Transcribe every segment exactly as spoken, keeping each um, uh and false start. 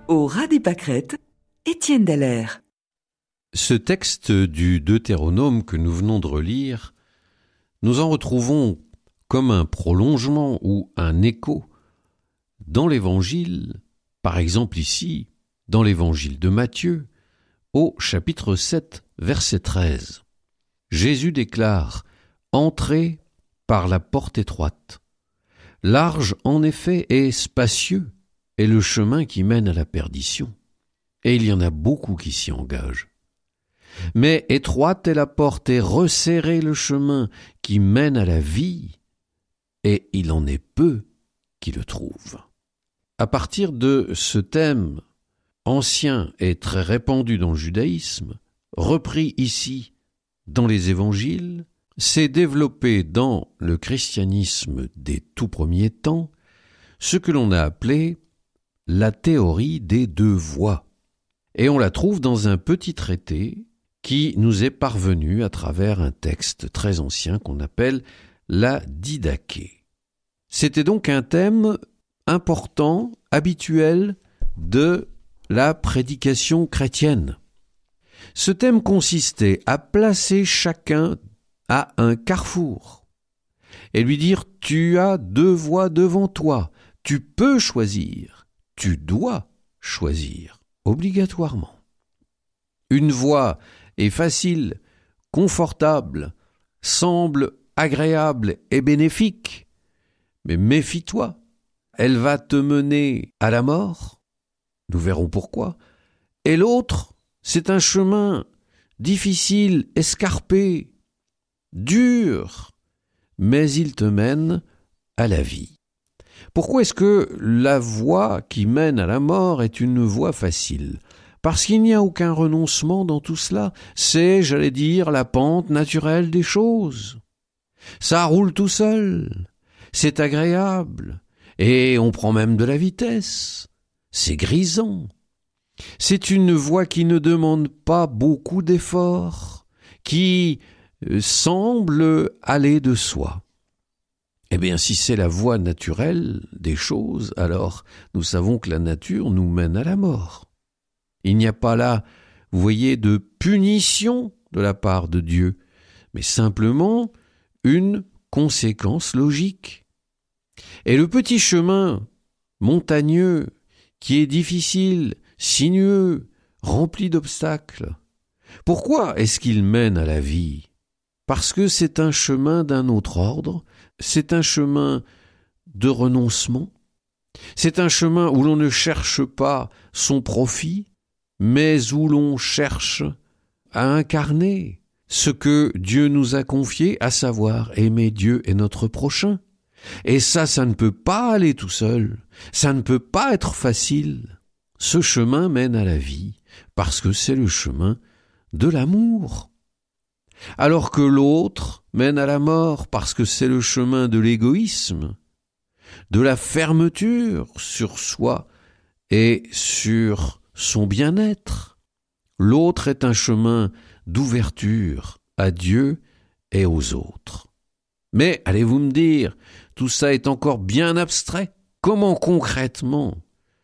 Au ras des pâquerettes, Étienne Dallaire. Ce texte du Deutéronome que nous venons de relire, nous en retrouvons comme un prolongement ou un écho dans l'Évangile, par exemple ici, dans l'Évangile de Matthieu, au chapitre sept, verset treize. Jésus déclare « Entrez par la porte étroite. Large en effet et spacieux est le chemin qui mène à la perdition, et il y en a beaucoup qui s'y engagent. Mais étroite est la porte et resserré le chemin qui mène à la vie, et il en est peu qui le trouvent. » À partir de ce thème ancien et très répandu dans le judaïsme, repris ici dans les évangiles, s'est développé dans le christianisme des tout premiers temps ce que l'on a appelé la théorie des deux voies. Et on la trouve dans un petit traité qui nous est parvenu à travers un texte très ancien qu'on appelle la Didaché. C'était donc un thème important, habituel de la prédication chrétienne. Ce thème consistait à placer chacun à un carrefour et lui dire « Tu as deux voies devant toi, tu peux choisir, tu dois choisir, obligatoirement. » Une voie est facile, confortable, semble agréable et bénéfique, mais méfie-toi, elle va te mener à la mort, nous verrons pourquoi, et l'autre, c'est un chemin difficile, escarpé, dur, mais il te mène à la vie. Pourquoi est-ce que la voie qui mène à la mort est une voie facile ? Parce qu'il n'y a aucun renoncement dans tout cela. C'est, j'allais dire, la pente naturelle des choses. Ça roule tout seul. C'est agréable. Et on prend même de la vitesse. C'est grisant. C'est une voie qui ne demande pas beaucoup d'efforts, qui semble aller de soi. Eh bien, si c'est la voie naturelle des choses, alors nous savons que la nature nous mène à la mort. Il n'y a pas là, vous voyez, de punition de la part de Dieu, mais simplement une conséquence logique. Et le petit chemin montagneux, qui est difficile, sinueux, rempli d'obstacles, pourquoi est-ce qu'il mène à la vie ? Parce que c'est un chemin d'un autre ordre, c'est un chemin de renoncement, c'est un chemin où l'on ne cherche pas son profit, mais où l'on cherche à incarner ce que Dieu nous a confié, à savoir aimer Dieu et notre prochain. Et ça, ça ne peut pas aller tout seul, ça ne peut pas être facile. Ce chemin mène à la vie, parce que c'est le chemin de l'amour. Alors que l'autre mène à la mort, parce que c'est le chemin de l'égoïsme, de la fermeture sur soi et sur son bien-être. L'autre est un chemin d'ouverture à Dieu et aux autres. Mais, allez-vous me dire, tout ça est encore bien abstrait. Comment concrètement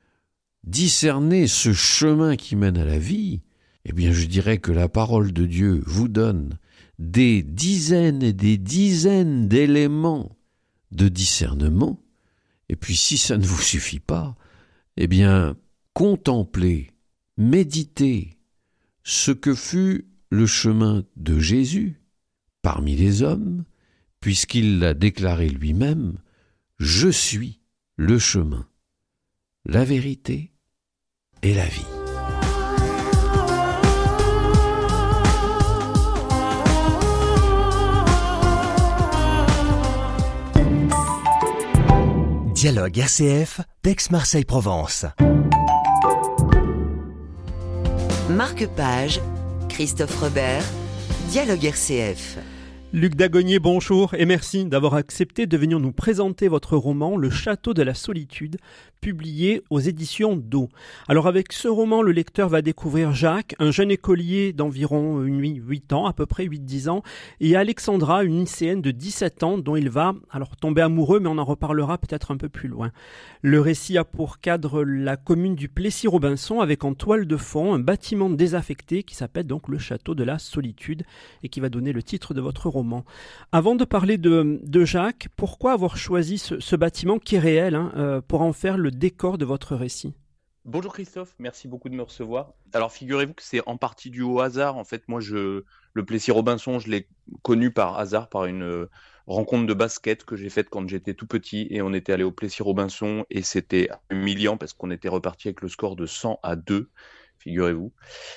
discerner ce chemin qui mène à la vie ? Eh bien, je dirais que la parole de Dieu vous donne des dizaines et des dizaines d'éléments de discernement. Et puis, si ça ne vous suffit pas, eh bien, contemplez, méditez ce que fut le chemin de Jésus parmi les hommes, puisqu'il l'a déclaré lui-même, « Je suis le chemin, la vérité et la vie. » Dialogue R C F, d'Aix-Marseille-Provence. Marque-page, Christophe Robert, Dialogue R C F. Luc Dagonier, bonjour et merci d'avoir accepté de venir nous présenter votre roman Le Château de la Solitude, publié aux éditions d'O. Alors avec ce roman, le lecteur va découvrir Jacques, un jeune écolier d'environ huit ans, à peu près huit dix ans, et Alexandra, une lycéenne de dix-sept ans dont il va alors tomber amoureux, mais on en reparlera peut-être un peu plus loin. Le récit a pour cadre la commune du Plessis-Robinson avec en toile de fond un bâtiment désaffecté qui s'appelle donc Le Château de la Solitude et qui va donner le titre de votre roman. Avant de parler de, de Jacques, pourquoi avoir choisi ce, ce bâtiment qui est réel hein, euh, pour en faire le décor de votre récit ? Bonjour Christophe, merci beaucoup de me recevoir. Alors figurez-vous que c'est en partie dû au hasard. En fait, moi, je, le Plessis-Robinson, je l'ai connu par hasard, par une euh, rencontre de basket que j'ai faite quand j'étais tout petit. Et on était allé au Plessis-Robinson et c'était humiliant parce qu'on était reparti avec le score de cent à deux, figurez-vous.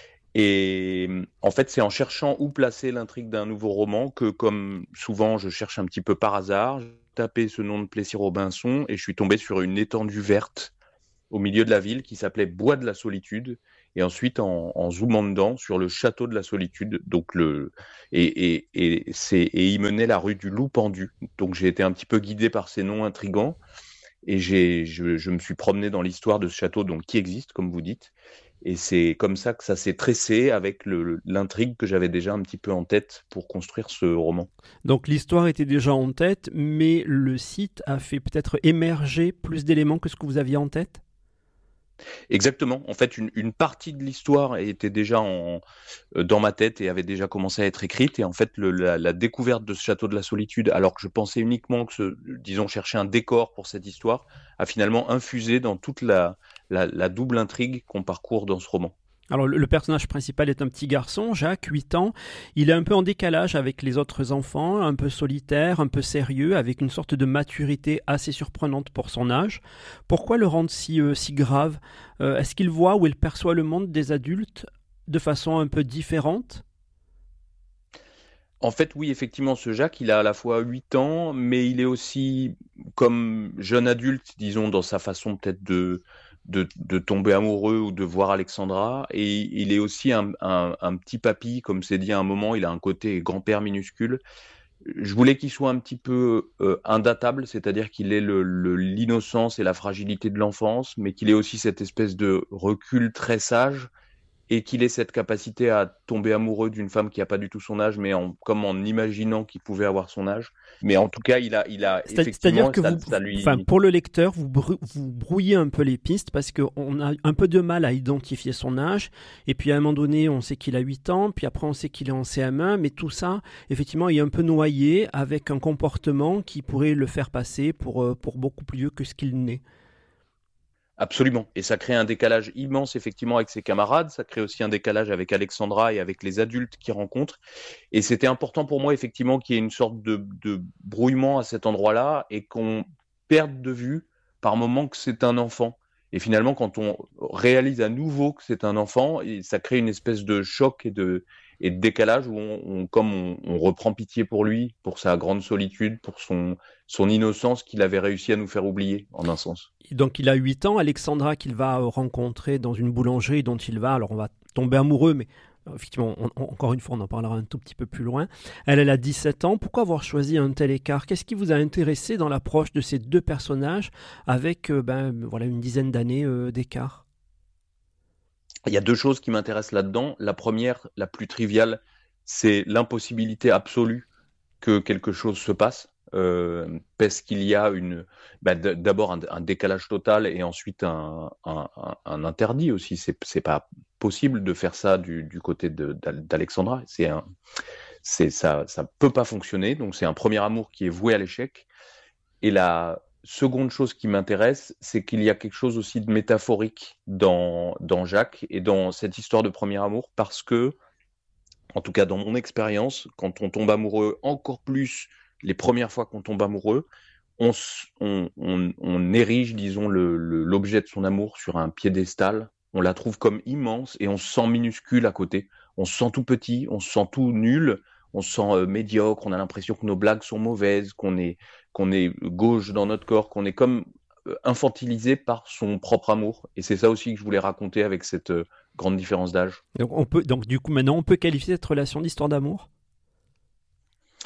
Et en fait, c'est en cherchant où placer l'intrigue d'un nouveau roman que, comme souvent, je cherche un petit peu par hasard. J'ai tapé ce nom de Plessis-Robinson et je suis tombé sur une étendue verte au milieu de la ville qui s'appelait Bois de la Solitude. Et ensuite, en, en zoomant dedans, sur le Château de la Solitude. Donc le, et, et, et, c'est, et il menait la rue du Loup Pendu. Donc j'ai été un petit peu guidé par ces noms intrigants. Et j'ai, je, je me suis promené dans l'histoire de ce château, donc, qui existe, comme vous dites. Et c'est comme ça que ça s'est tressé avec le, l'intrigue que j'avais déjà un petit peu en tête pour construire ce roman. Donc l'histoire était déjà en tête, mais le site a fait peut-être émerger plus d'éléments que ce que vous aviez en tête ? Exactement. En fait, une, une partie de l'histoire était déjà en, euh, dans ma tête et avait déjà commencé à être écrite. Et en fait, le, la, la découverte de ce Château de la Solitude, alors que je pensais uniquement que, ce, disons, chercher un décor pour cette histoire, a finalement infusé dans toute la, la, la double intrigue qu'on parcourt dans ce roman. Alors le, le personnage principal est un petit garçon, Jacques, huit ans. Il est un peu en décalage avec les autres enfants, un peu solitaire, un peu sérieux, avec une sorte de maturité assez surprenante pour son âge. Pourquoi le rendre si, euh, si grave ? euh, Est-ce qu'il voit ou il perçoit le monde des adultes de façon un peu différente ? En fait, oui, effectivement, ce Jacques, il a à la fois huit ans, mais il est aussi comme jeune adulte, disons, dans sa façon peut-être de... De, de tomber amoureux ou de voir Alexandra, et il est aussi un, un, un petit papy, comme c'est dit à un moment, il a un côté grand-père minuscule. Je voulais qu'il soit un petit peu euh, indatable, c'est-à-dire qu'il ait le, le, l'innocence et la fragilité de l'enfance, mais qu'il ait aussi cette espèce de recul très sage, et qu'il ait cette capacité à tomber amoureux d'une femme qui n'a pas du tout son âge, mais en, comme en imaginant qu'il pouvait avoir son âge. Mais en tout cas, il a, il a C'est, effectivement... C'est-à-dire que ça, vous, ça lui... enfin, pour le lecteur, vous, brou- vous brouillez un peu les pistes parce qu'on a un peu de mal à identifier son âge. Et puis à un moment donné, on sait qu'il a huit ans, puis après on sait qu'il est en C M un, mais tout ça, effectivement, il est un peu noyé avec un comportement qui pourrait le faire passer pour, pour beaucoup plus vieux que ce qu'il n'est. Absolument. Et ça crée un décalage immense, effectivement, avec ses camarades. Ça crée aussi un décalage avec Alexandra et avec les adultes qu'il rencontre. Et c'était important pour moi, effectivement, qu'il y ait une sorte de, de brouillement à cet endroit-là et qu'on perde de vue par moment que c'est un enfant. Et finalement, quand on réalise à nouveau que c'est un enfant, ça crée une espèce de choc et de, et de décalage où, on, on, comme on, on reprend pitié pour lui, pour sa grande solitude, pour son, son innocence qu'il avait réussi à nous faire oublier, en un sens. Donc il a huit ans, Alexandra qu'il va rencontrer dans une boulangerie dont il va, alors on va tomber amoureux, mais effectivement, on, on, encore une fois, on en parlera un tout petit peu plus loin. Elle, elle a dix-sept ans. Pourquoi avoir choisi un tel écart ? Qu'est-ce qui vous a intéressé dans l'approche de ces deux personnages avec euh, ben, voilà, une dizaine d'années euh, d'écart ? Il y a deux choses qui m'intéressent là-dedans. La première, la plus triviale, c'est l'impossibilité absolue que quelque chose se passe. Euh, parce qu'il y a une, bah, d- d'abord un, un décalage total et ensuite un, un, un, un interdit aussi. C'est, c'est pas possible de faire ça du, du côté de, d'Alexandra. C'est un, c'est ça, ça peut pas fonctionner. Donc c'est un premier amour qui est voué à l'échec. Et la seconde chose qui m'intéresse, c'est qu'il y a quelque chose aussi de métaphorique dans dans Jacques et dans cette histoire de premier amour, parce que, en tout cas dans mon expérience, quand on tombe amoureux, encore plus les premières fois qu'on tombe amoureux, on, on, on, on érige, disons, le, le, l'objet de son amour sur un piédestal. On la trouve comme immense et on se sent minuscule à côté. On se sent tout petit, on se sent tout nul, on se sent euh, médiocre, on a l'impression que nos blagues sont mauvaises, qu'on est, qu'on est gauche dans notre corps, qu'on est comme euh, infantilisé par son propre amour. Et c'est ça aussi que je voulais raconter avec cette euh, grande différence d'âge. Donc, on peut, donc du coup, maintenant, on peut qualifier cette relation d'histoire d'amour ?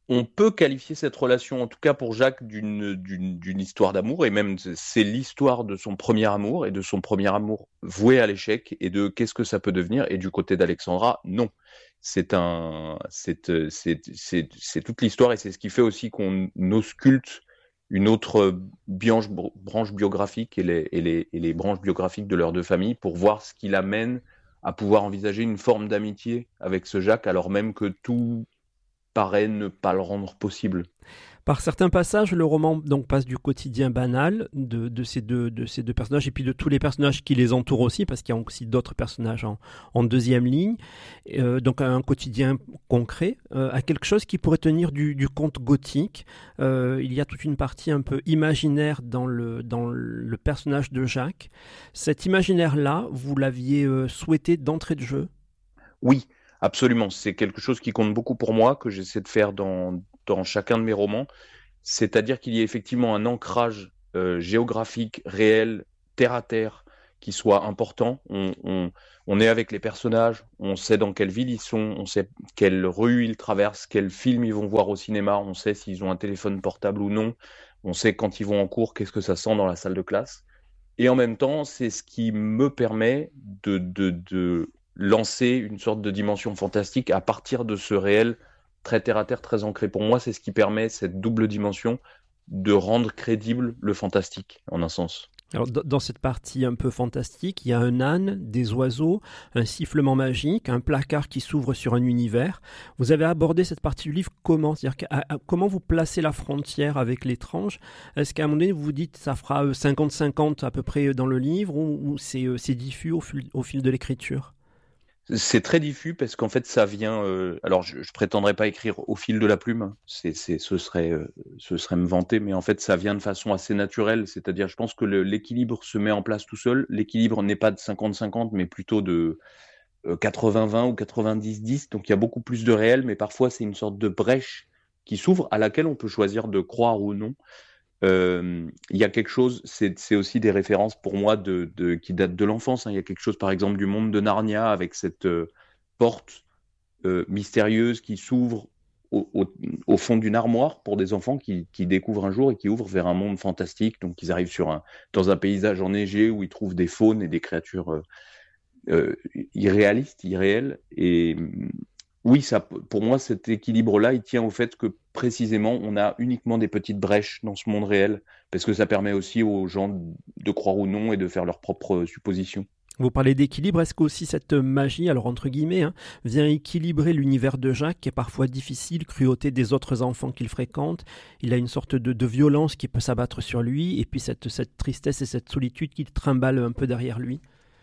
On peut qualifier cette relation, en tout cas pour Jacques, d'une, d'une, d'une histoire d'amour, et même c'est l'histoire de son premier amour, et de son premier amour voué à l'échec, et de qu'est-ce que ça peut devenir. Et du côté d'Alexandra, non. C'est un, c'est, c'est, c'est, c'est toute l'histoire, et c'est ce qui fait aussi qu'on ausculte une autre branche, branche biographique et les, et, les, et les branches biographiques de leurs deux familles, pour voir ce qui l'amène à pouvoir envisager une forme d'amitié avec ce Jacques, alors même que tout paraît ne pas le rendre possible. Par certains passages, le roman donc passe du quotidien banal de, de, ces deux, de ces deux personnages et puis de tous les personnages qui les entourent aussi, parce qu'il y a aussi d'autres personnages en, en deuxième ligne, euh, donc un quotidien concret, euh, à quelque chose qui pourrait tenir du, du conte gothique. Euh, il y a toute une partie un peu imaginaire dans le, dans le personnage de Jacques. Cet imaginaire-là, vous l'aviez euh, souhaité d'entrée de jeu ? Oui, absolument. C'est quelque chose qui compte beaucoup pour moi, que j'essaie de faire dans, dans chacun de mes romans. C'est-à-dire qu'il y ait effectivement un ancrage euh, géographique, réel, terre à terre, qui soit important. On, on, on est avec les personnages, on sait dans quelle ville ils sont, on sait quelle rue ils traversent, quel film ils vont voir au cinéma, on sait s'ils ont un téléphone portable ou non, on sait quand ils vont en cours, qu'est-ce que ça sent dans la salle de classe. Et en même temps, c'est ce qui me permet de, de, de lancer une sorte de dimension fantastique à partir de ce réel très terre-à-terre, très ancré. Pour moi, c'est ce qui permet, cette double dimension, de rendre crédible le fantastique, en un sens. Alors, dans cette partie un peu fantastique, il y a un âne, des oiseaux, un sifflement magique, un placard qui s'ouvre sur un univers. Vous avez abordé cette partie du livre comment ? C'est-à-dire à, à, comment vous placez la frontière avec l'étrange ? Est-ce qu'à un moment donné, vous vous dites ça fera cinquante cinquante à peu près dans le livre, ou, ou c'est, c'est diffus au fil, au fil de l'écriture ? C'est très diffus parce qu'en fait ça vient. Euh, alors je, je prétendrai pas écrire au fil de la plume, c'est, c'est, ce serait, euh, ce serait me vanter, mais en fait ça vient de façon assez naturelle. C'est-à-dire, je pense que le, l'équilibre se met en place tout seul. L'équilibre n'est pas de cinquante cinquante, mais plutôt de euh, quatre-vingts vingt ou quatre-vingt-dix dix. Donc il y a beaucoup plus de réel, mais parfois c'est une sorte de brèche qui s'ouvre à laquelle on peut choisir de croire ou non. Il euh, y a quelque chose, c'est, c'est aussi des références pour moi de, de, qui datent de l'enfance. Il hein. y a quelque chose, par exemple, du monde de Narnia avec cette euh, porte euh, mystérieuse qui s'ouvre au, au, au fond d'une armoire pour des enfants qui, qui découvrent un jour et qui ouvrent vers un monde fantastique. Donc, ils arrivent sur un, dans un paysage enneigé où ils trouvent des faunes et des créatures euh, euh, irréalistes, irréelles. Et oui, ça, pour moi, cet équilibre-là, il tient au fait que précisément, on a uniquement des petites brèches dans ce monde réel, parce que ça permet aussi aux gens de croire ou non et de faire leurs propres suppositions. Vous parlez d'équilibre, est-ce qu'aussi cette magie, alors entre guillemets, hein, vient équilibrer l'univers de Jacques, qui est parfois difficile, cruauté des autres enfants qu'il fréquente, il a une sorte de, de violence qui peut s'abattre sur lui, et puis cette, cette tristesse et cette solitude qui trimballe un peu derrière lui ?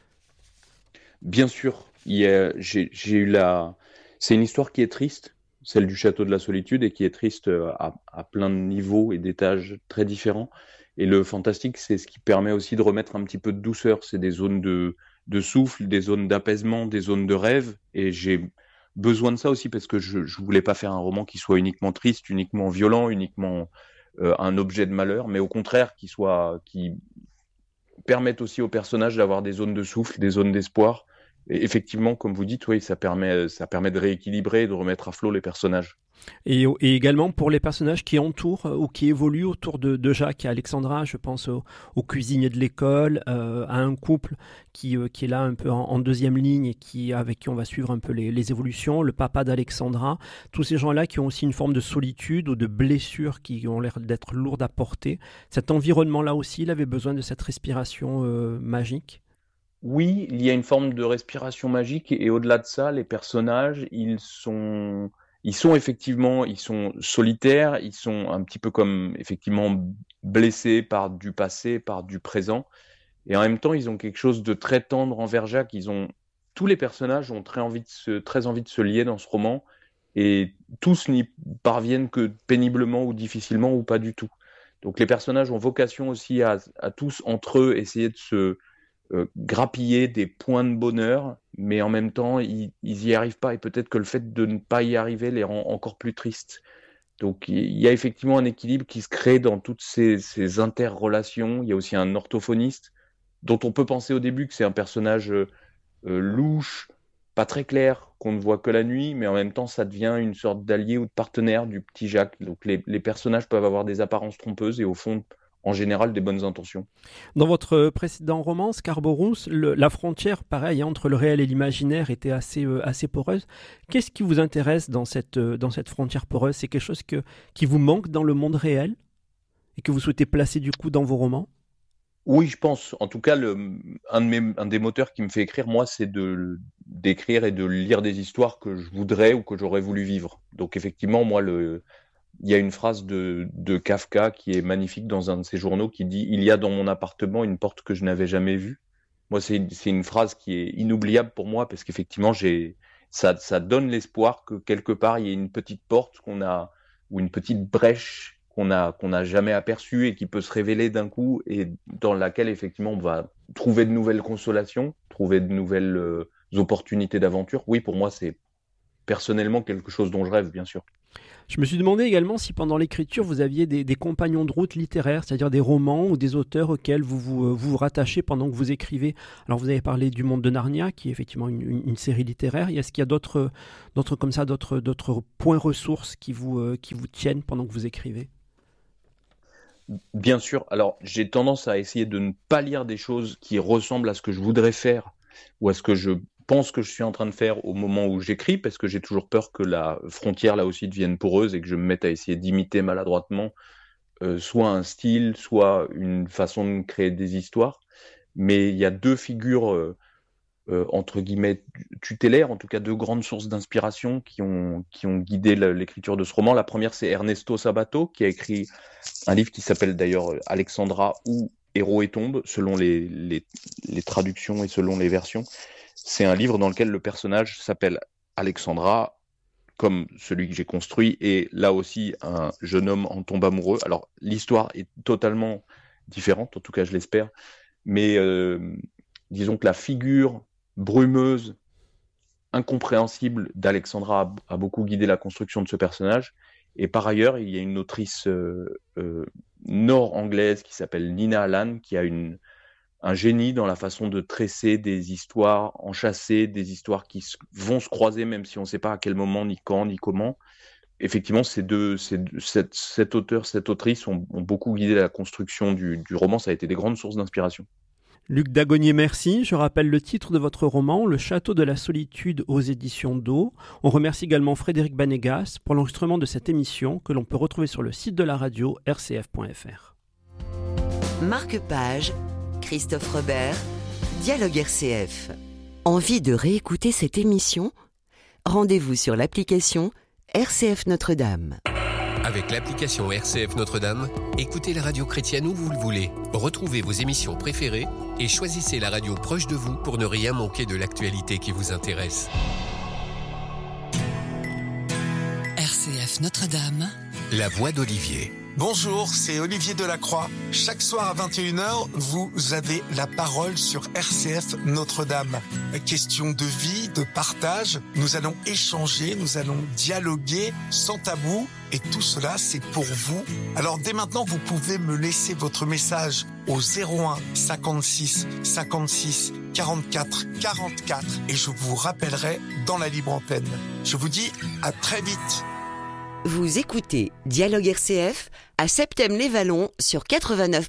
Bien sûr, il y a, j'ai, j'ai eu la... c'est une histoire qui est triste, celle du château de la solitude, et qui est triste à, à plein de niveaux et d'étages très différents. Et le fantastique, c'est ce qui permet aussi de remettre un petit peu de douceur. C'est des zones de, de souffle, des zones d'apaisement, des zones de rêve. Et j'ai besoin de ça aussi parce que je ne voulais pas faire un roman qui soit uniquement triste, uniquement violent, uniquement euh, un objet de malheur, mais au contraire, qui soit, qui permette aussi aux personnages d'avoir des zones de souffle, des zones d'espoir. Et effectivement, comme vous dites, oui, ça permet, ça permet de rééquilibrer et de remettre à flot les personnages. Et, et également pour les personnages qui entourent ou qui évoluent autour de, de Jacques et Alexandra, je pense au, au cuisinier de l'école, euh, à un couple qui, euh, qui est là un peu en, en deuxième ligne et qui, avec qui on va suivre un peu les, les évolutions, le papa d'Alexandra, tous ces gens-là qui ont aussi une forme de solitude ou de blessures qui ont l'air d'être lourdes à porter. Cet environnement-là aussi, il avait besoin de cette respiration euh, magique. Oui, il y a une forme de respiration magique et, et au-delà de ça, les personnages, ils sont... Ils sont effectivement, ils sont solitaires, ils sont un petit peu comme effectivement blessés par du passé, par du présent, et en même temps, ils ont quelque chose de très tendre envers Jacques. Ils ont tous les personnages ont très envie de se, très envie de se lier dans ce roman, et tous n'y parviennent que péniblement ou difficilement ou pas du tout. Donc les personnages ont vocation aussi à, à tous entre eux essayer de se Euh, grappiller des points de bonheur, mais en même temps, ils, ils y arrivent pas, et peut-être que le fait de ne pas y arriver les rend encore plus tristes. Donc, il y a effectivement un équilibre qui se crée dans toutes ces, ces interrelations. Il y a aussi un orthophoniste, dont on peut penser au début que c'est un personnage euh, louche, pas très clair, qu'on ne voit que la nuit, mais en même temps, ça devient une sorte d'allié ou de partenaire du petit Jacques. Donc les, les personnages peuvent avoir des apparences trompeuses et au fond, en général, des bonnes intentions. Dans votre précédent roman, Scarborous, le, la frontière, pareil, entre le réel et l'imaginaire était assez, euh, assez poreuse. Qu'est-ce qui vous intéresse dans cette, euh, dans cette frontière poreuse? C'est quelque chose que, qui vous manque dans le monde réel et que vous souhaitez placer du coup dans vos romans? Oui, je pense. En tout cas, le, un, de mes, un des moteurs qui me fait écrire, moi, c'est de, d'écrire et de lire des histoires que je voudrais ou que j'aurais voulu vivre. Donc effectivement, moi, le, il y a une phrase de, de Kafka qui est magnifique dans un de ses journaux qui dit « Il y a dans mon appartement une porte que je n'avais jamais vue ». Moi, c'est, c'est une phrase qui est inoubliable pour moi parce qu'effectivement, j'ai, ça, ça donne l'espoir que quelque part, il y ait une petite porte qu'on a, ou une petite brèche qu'on a qu'on n'a jamais aperçue et qui peut se révéler d'un coup et dans laquelle effectivement on va trouver de nouvelles consolations, trouver de nouvelles euh, opportunités d'aventure. Oui, pour moi, c'est personnellement quelque chose dont je rêve, bien sûr. Je me suis demandé également si pendant l'écriture vous aviez des, des compagnons de route littéraires, c'est-à-dire des romans ou des auteurs auxquels vous vous, vous vous rattachez pendant que vous écrivez. Alors vous avez parlé du Monde de Narnia, qui est effectivement une, une, une série littéraire. Est-ce qu'il y a d'autres, d'autres comme ça, d'autres, d'autres points ressources qui vous, euh, qui vous tiennent pendant que vous écrivez? Bien sûr. Alors, j'ai tendance à essayer de ne pas lire des choses qui ressemblent à ce que je voudrais faire ou à ce que je pense que je suis en train de faire au moment où j'écris, parce que j'ai toujours peur que la frontière, là aussi, devienne poreuse et que je me mette à essayer d'imiter maladroitement euh, soit un style, soit une façon de créer des histoires. Mais il y a deux figures, euh, euh, entre guillemets, tutélaires, en tout cas deux grandes sources d'inspiration qui ont, qui ont guidé l'écriture de ce roman. La première, c'est Ernesto Sabato, qui a écrit un livre qui s'appelle d'ailleurs Alexandra ou Héros et tombe, selon les, les, les traductions et selon les versions. C'est un livre dans lequel le personnage s'appelle Alexandra, comme celui que j'ai construit, et là aussi un jeune homme en tombe amoureux. Alors l'histoire est totalement différente, en tout cas je l'espère, mais euh, disons que la figure brumeuse, incompréhensible d'Alexandra a, a beaucoup guidé la construction de ce personnage. Et par ailleurs, il y a une autrice euh, euh, nord-anglaise qui s'appelle Nina Allan, qui a une, un génie dans la façon de tresser des histoires enchâssées, des histoires qui s- vont se croiser, même si on ne sait pas à quel moment, ni quand, ni comment. Effectivement, ces deux, ces deux- cette, cet auteur, cette autrice ont, ont beaucoup guidé la construction du, du roman. Ça a été des grandes sources d'inspiration. Luc Dagonier, merci. Je rappelle le titre de votre roman, Le Château de la Solitude aux éditions d'O. On remercie également Frédéric Banegas pour l'enregistrement de cette émission que l'on peut retrouver sur le site de la radio r c f point f r. Marque-page, Christophe Robert, Dialogue R C F. Envie de réécouter cette émission? Rendez-vous sur l'application R C F Notre-Dame. Avec l'application R C F Notre-Dame, écoutez la radio chrétienne où vous le voulez. Retrouvez vos émissions préférées et choisissez la radio proche de vous pour ne rien manquer de l'actualité qui vous intéresse. R C F Notre-Dame. La voix d'Olivier. Bonjour, c'est Olivier Delacroix. Chaque soir à vingt et une heures, vous avez la parole sur R C F Notre-Dame. Question de vie, de partage, nous allons échanger, nous allons dialoguer sans tabou et tout cela c'est pour vous. Alors dès maintenant, vous pouvez me laisser votre message au zéro un cinquante-six cinquante-six quarante-quatre quarante-quatre et je vous rappellerai dans la libre antenne. Je vous dis à très vite. Vous écoutez Dialogue R C F à Septem-les-Vallons sur quatre-vingt-neuf